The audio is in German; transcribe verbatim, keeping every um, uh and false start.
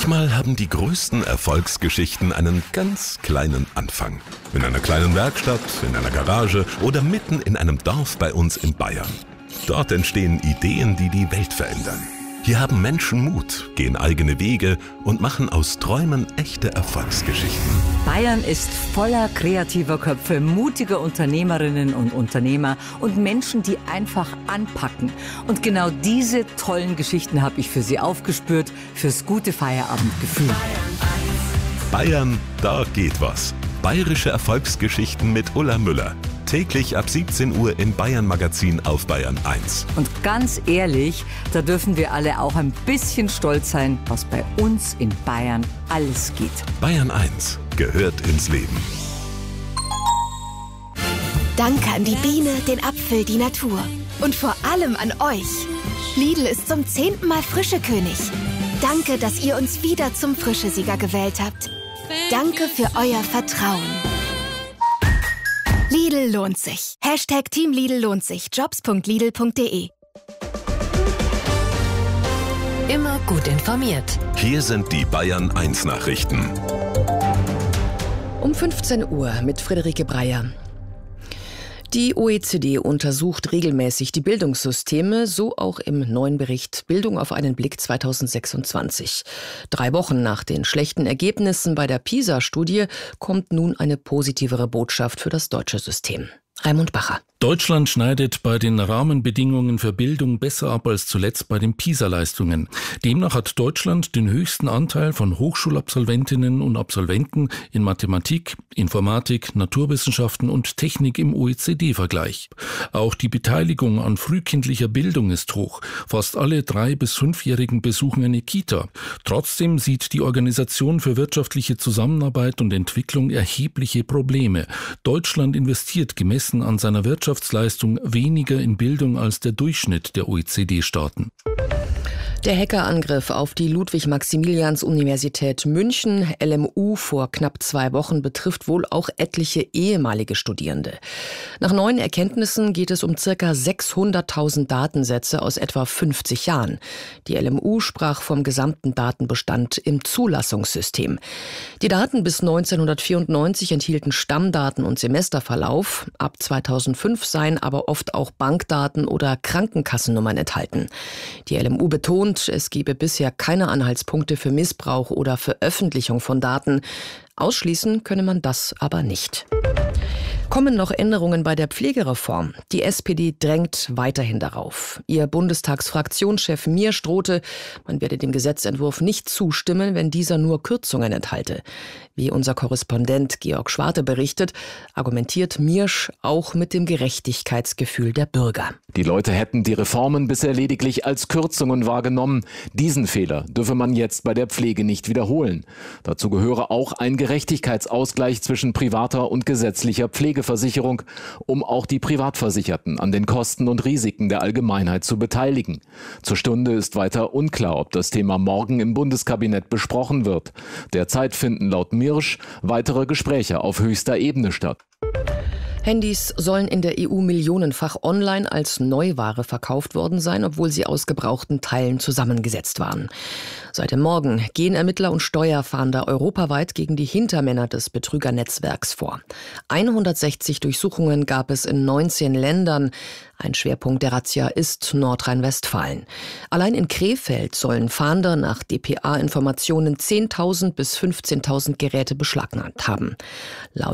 Manchmal haben die größten Erfolgsgeschichten einen ganz kleinen Anfang. In einer kleinen Werkstatt, in einer Garage oder mitten in einem Dorf bei uns in Bayern. Dort entstehen Ideen, die die Welt verändern. Hier haben Menschen Mut, gehen eigene Wege und machen aus Träumen echte Erfolgsgeschichten. Bayern ist voller kreativer Köpfe, mutiger Unternehmerinnen und Unternehmer und Menschen, die einfach anpacken. Und genau diese tollen Geschichten habe ich für Sie aufgespürt, fürs gute Feierabendgefühl. Bayern, da geht was. Bayerische Erfolgsgeschichten mit Ulla Müller. Täglich ab siebzehn Uhr im Bayern Magazin auf Bayern eins. Und ganz ehrlich, da dürfen wir alle auch ein bisschen stolz sein, was bei uns in Bayern alles geht. Bayern eins gehört ins Leben. Danke an die Biene, den Apfel, die Natur. Und vor allem an euch. Lidl ist zum zehnten Mal Frischekönig. Danke, dass ihr uns wieder zum Frischesieger gewählt habt. Danke für euer Vertrauen. Lidl lohnt sich. Hashtag Team Lidl lohnt sich. jobs punkt lidl punkt de. Immer gut informiert. Hier sind die Bayern eins Nachrichten. Um fünfzehn Uhr mit Friederike Breyer. Die O E C D untersucht regelmäßig die Bildungssysteme, so auch im neuen Bericht Bildung auf einen Blick zweitausendsechsundzwanzig. Drei Wochen nach den schlechten Ergebnissen bei der PISA-Studie kommt nun eine positivere Botschaft für das deutsche System. Raimund Bacher. Deutschland schneidet bei den Rahmenbedingungen für Bildung besser ab als zuletzt bei den PISA-Leistungen. Demnach hat Deutschland den höchsten Anteil von Hochschulabsolventinnen und Absolventen in Mathematik, Informatik, Naturwissenschaften und Technik im O E C D-Vergleich. Auch die Beteiligung an frühkindlicher Bildung ist hoch. Fast alle drei- bis fünfjährigen besuchen eine Kita. Trotzdem sieht die Organisation für wirtschaftliche Zusammenarbeit und Entwicklung erhebliche Probleme. Deutschland investiert gemessen an seiner Wirtschaftsleistung weniger in Bildung als der Durchschnitt der O E C D-Staaten. Der Hackerangriff auf die Ludwig-Maximilians-Universität München, L M U, vor knapp zwei Wochen betrifft wohl auch etliche ehemalige Studierende. Nach neuen Erkenntnissen geht es um circa sechshunderttausend Datensätze aus etwa fünfzig Jahren. Die L M U sprach vom gesamten Datenbestand im Zulassungssystem. Die Daten bis neunzehnhundertvierundneunzig enthielten Stammdaten und Semesterverlauf. Ab zweitausendfünf seien aber oft auch Bankdaten oder Krankenkassennummern enthalten. Die L M U betont, es gebe bisher keine Anhaltspunkte für Missbrauch oder Veröffentlichung von Daten. Ausschließen könne man das aber nicht. Kommen noch Änderungen bei der Pflegereform? Die S P D drängt weiterhin darauf. Ihr Bundestagsfraktionschef Miersch drohte, man werde dem Gesetzentwurf nicht zustimmen, wenn dieser nur Kürzungen enthalte. Wie unser Korrespondent Georg Schwarte berichtet, argumentiert Miersch auch mit dem Gerechtigkeitsgefühl der Bürger. Die Leute hätten die Reformen bisher lediglich als Kürzungen wahrgenommen. Diesen Fehler dürfe man jetzt bei der Pflege nicht wiederholen. Dazu gehöre auch ein Gerechtigkeitsausgleich zwischen privater und gesetzlicher Pflegeversicherung, um auch die Privatversicherten an den Kosten und Risiken der Allgemeinheit zu beteiligen. Zur Stunde ist weiter unklar, ob das Thema morgen im Bundeskabinett besprochen wird. Derzeit finden laut Miersch weitere Gespräche auf höchster Ebene statt. Handys sollen in der E U millionenfach online als Neuware verkauft worden sein, obwohl sie aus gebrauchten Teilen zusammengesetzt waren. Seit dem Morgen gehen Ermittler und Steuerfahnder europaweit gegen die Hintermänner des Betrügernetzwerks vor. hundertsechzig Durchsuchungen gab es in neunzehn Ländern. Ein Schwerpunkt der Razzia ist Nordrhein-Westfalen. Allein in Krefeld sollen Fahnder nach D P A-Informationen zehntausend bis fünfzehntausend Geräte beschlagnahmt haben. Laut